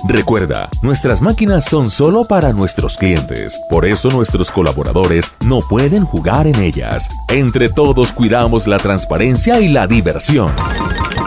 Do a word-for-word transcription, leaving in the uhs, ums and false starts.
Recuerda, nuestras máquinas son solo para nuestros clientes. Por eso nuestros colaboradores no pueden jugar en ellas. Entre todos cuidamos la transparencia y la diversión.